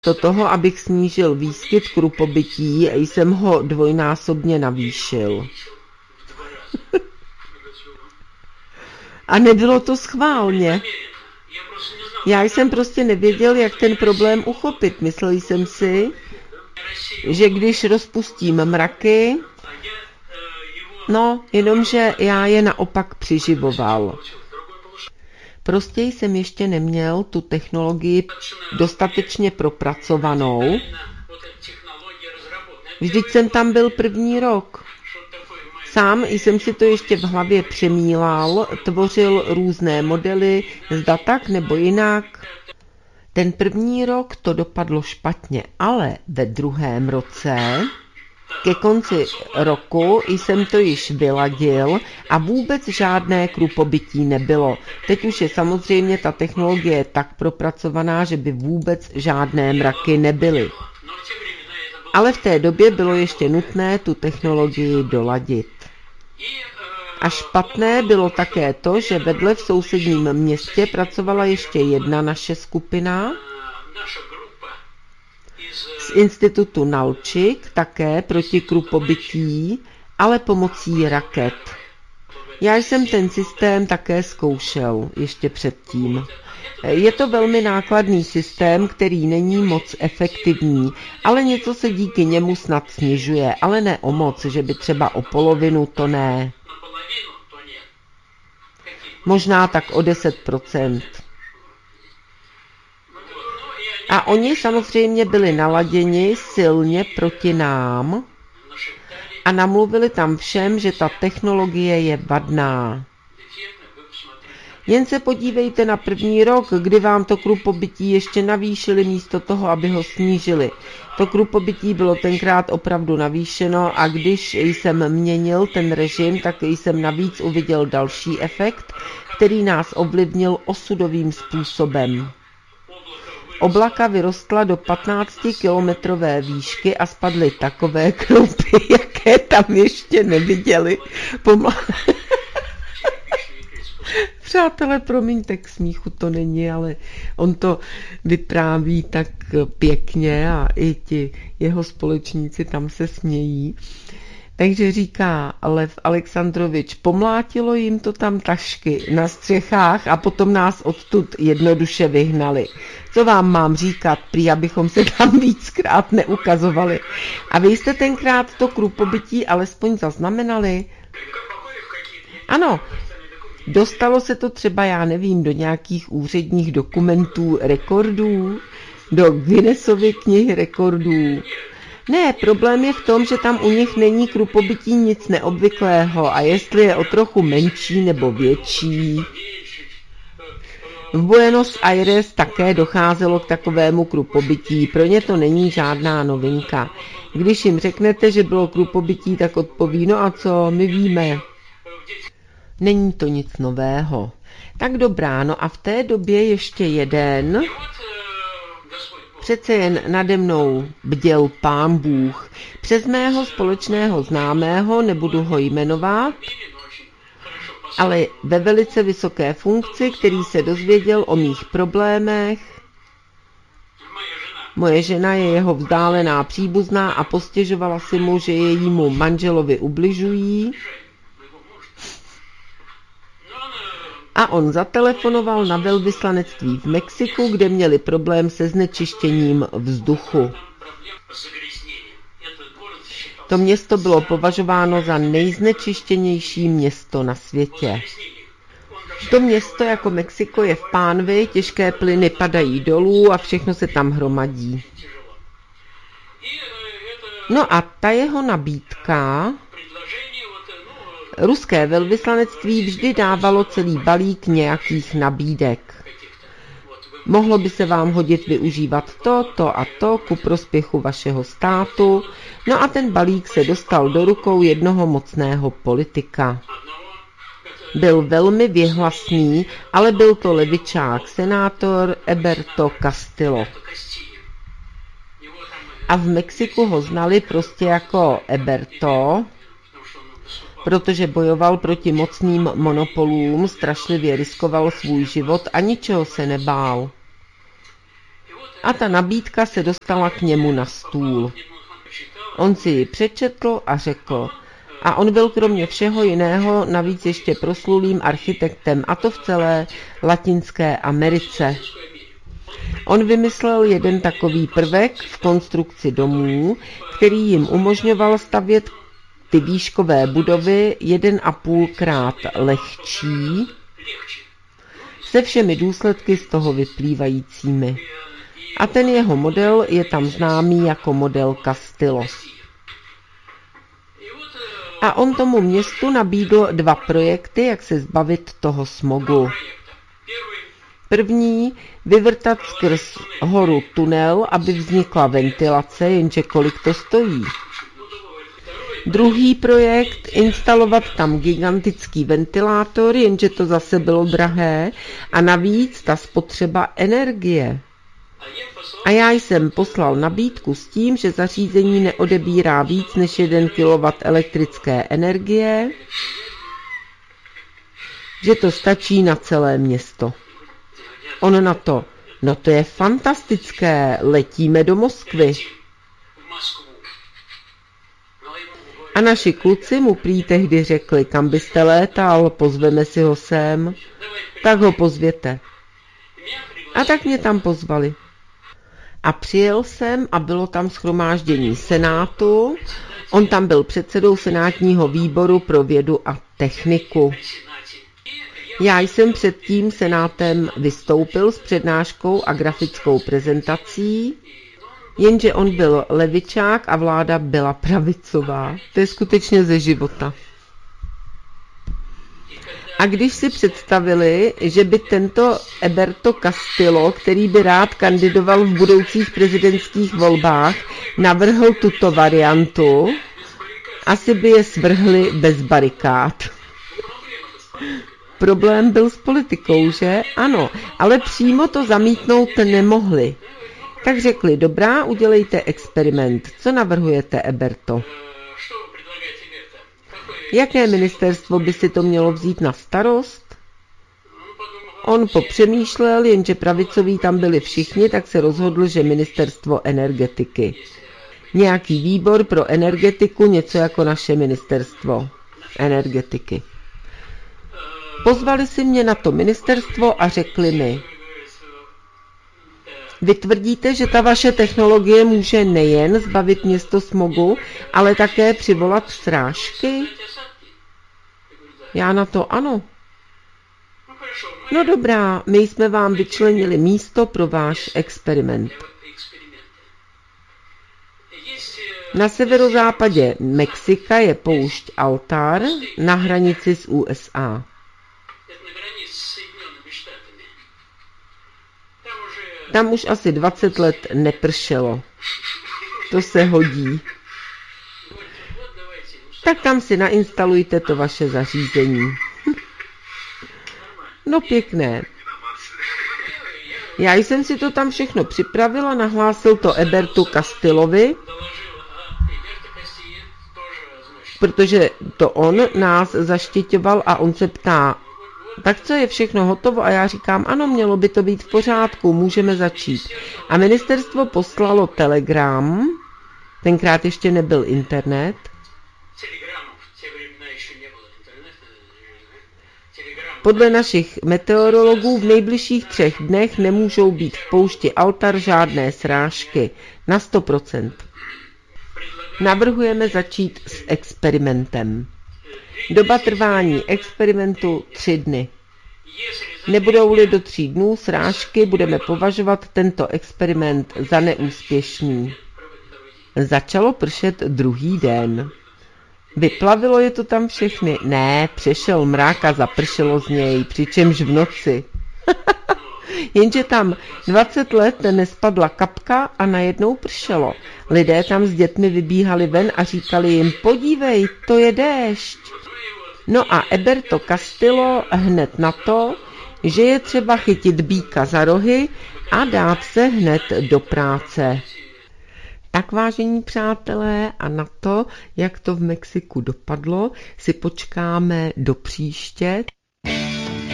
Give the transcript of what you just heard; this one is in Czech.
Do toho, abych snížil výskyt krupobytí, jsem ho dvojnásobně navýšil. A nebylo to schválně. Já jsem prostě nevěděl, jak ten problém uchopit. Myslel jsem si, že když rozpustím mraky, no, jenomže já je naopak přiživoval. Prostě jsem ještě neměl tu technologii dostatečně propracovanou. Vždyť jsem tam byl první rok. Sám jsem si to ještě v hlavě přemýlal, tvořil různé modely, zda tak nebo jinak. Ten první rok to dopadlo špatně, ale ve druhém roce, ke konci roku, jsem to již vyladil a vůbec žádné krupobytí nebylo. Teď už je samozřejmě ta technologie tak propracovaná, že by vůbec žádné mraky nebyly. Ale v té době bylo ještě nutné tu technologii doladit. A špatné bylo také to, že vedle v sousedním městě pracovala ještě jedna naše skupina z institutu Nalčik, také proti krupobytí, ale pomocí raket. Já jsem ten systém také zkoušel ještě předtím. Je to velmi nákladný systém, který není moc efektivní, ale něco se díky němu snad snižuje, ale ne o moc, že by třeba o polovinu, to ne. Možná tak o 10%. A oni samozřejmě byli naladěni silně proti nám a namluvili tam všem, že ta technologie je vadná. Jen se podívejte na první rok, kdy vám to krupobytí ještě navýšili místo toho, aby ho snížili. To krupobytí bylo tenkrát opravdu navýšeno a když jsem měnil ten režim, tak jsem navíc uviděl další efekt, který nás ovlivnil osudovým způsobem. Oblaka vyrostla do 15kilometrové výšky a spadly takové kroupy, jaké tam ještě neviděli. Přátelé, promiňte, k smíchu to není, ale on to vypráví tak pěkně a i ti jeho společníci tam se smějí. Takže říká Lev Alexandrovič, pomlátilo jim to tam tašky na střechách a potom nás odtud jednoduše vyhnali. Co vám mám říkat, prý abychom se tam víckrát neukazovali. A vy jste tenkrát to krupobytí alespoň zaznamenali? Ano, dostalo se to třeba, já nevím, do nějakých úředních dokumentů, rekordů, do Guinnessovy knihy rekordů. Ne, problém je v tom, že tam u nich není krupobytí nic neobvyklého a jestli je o trochu menší nebo větší. V Buenos Aires také docházelo k takovému krupobytí, pro ně to není žádná novinka. Když jim řeknete, že bylo krupobytí, tak odpoví, no a co, my víme. Není to nic nového. Tak dobrá, no a v té době ještě jeden, přece jen nade mnou bděl Pán Bůh, přes mého společného známého, nebudu ho jmenovat, ale ve velice vysoké funkci, který se dozvěděl o mých problémech. Moje žena je jeho vzdálená příbuzná a postěžovala si mu, že jejímu manželovi ubližují. A on zatelefonoval na velvyslanectví v Mexiku, kde měli problém se znečištěním vzduchu. To město bylo považováno za nejznečištěnější město na světě. To město jako Mexiko je v pánvi, těžké plyny padají dolů a všechno se tam hromadí. No a ta jeho nabídka, ruské velvyslanectví vždy dávalo celý balík nějakých nabídek. Mohlo by se vám hodit využívat to a to ku prospěchu vašeho státu, no a ten balík se dostal do rukou jednoho mocného politika. Byl velmi věhlasný, ale byl to levičák, senátor Eberto Castillo. A v Mexiku ho znali prostě jako Eberto, protože bojoval proti mocným monopolům, strašlivě riskoval svůj život a ničeho se nebál. A ta nabídka se dostala k němu na stůl. On si ji přečetl a řekl. A on byl kromě všeho jiného navíc ještě proslulým architektem, a to v celé Latinské Americe. On vymyslel jeden takový prvek v konstrukci domů, který jim umožňoval stavět ty výškové budovy 1,5krát lehčí, se všemi důsledky z toho vyplývajícími. A ten jeho model je tam známý jako model Castillo. A on tomu městu nabídl 2 projekty, jak se zbavit toho smogu. První, vyvrtat skrz horu tunel, aby vznikla ventilace, jenže kolik to stojí. Druhý projekt, instalovat tam gigantický ventilátor, jenže to zase bylo drahé a navíc ta spotřeba energie. A já jsem poslal nabídku s tím, že zařízení neodebírá víc než 1 kW elektrické energie, že to stačí na celé město. On na to, no to je fantastické, letíme do Moskvy. A naši kluci mu prý tehdy řekli, kam byste létal, pozveme si ho sem, tak ho pozvěte. A tak mě tam pozvali. A přijel jsem a bylo tam shromáždění senátu, on tam byl předsedou senátního výboru pro vědu a techniku. Já jsem před tím senátem vystoupil s přednáškou a grafickou prezentací, jenže on byl levičák a vláda byla pravicová. To je skutečně ze života. A když si představili, že by tento Eberto Castillo, který by rád kandidoval v budoucích prezidentských volbách, navrhl tuto variantu, asi by je svrhli bez barikád. Problém byl s politikou, že? Ano, ale přímo to zamítnout nemohli. Tak řekli, dobrá, udělejte experiment. Co navrhujete, Eberto? Jaké ministerstvo by si to mělo vzít na starost? On popřemýšlel, jenže pravicoví tam byli všichni, tak se rozhodl, že ministerstvo energetiky. Nějaký výbor pro energetiku, něco jako naše ministerstvo energetiky. Pozvali si mě na to ministerstvo a řekli mi, vy tvrdíte, že ta vaše technologie může nejen zbavit město smogu, ale také přivolat srážky? Já na to ano. No dobrá, my jsme vám vyčlenili místo pro váš experiment. Na severozápadě Mexika je poušť Altar na hranici s USA. Tam už asi 20 let nepršelo. To se hodí. Tak tam si nainstalujte to vaše zařízení. No pěkné. Já jsem si to tam všechno připravil a nahlásil to Ebertu Castillovi, protože to on nás zaštiťoval a on se ptá, tak co je všechno hotovo? A já říkám, ano, mělo by to být v pořádku, můžeme začít. A ministerstvo poslalo telegram, tenkrát ještě nebyl internet, podle našich meteorologů v nejbližších 3 dnech nemůžou být v poušti Altar žádné srážky. Na 100%. Navrhujeme začít s experimentem. Doba trvání experimentu 3 dny. Nebudou-li do 3 dnů srážky, budeme považovat tento experiment za neúspěšný. Začalo pršet druhý den. Vyplavilo je to tam všechny? Ne, přešel mrak a zapršelo z něj, přičemž v noci. Jenže tam 20 let nespadla kapka a najednou pršelo. Lidé tam s dětmi vybíhali ven a říkali jim, podívej, to je déšť. No a Eberto Castillo hned na to, že je třeba chytit býka za rohy a dát se hned do práce. Tak vážení přátelé, a na to, jak to v Mexiku dopadlo, si počkáme do příště.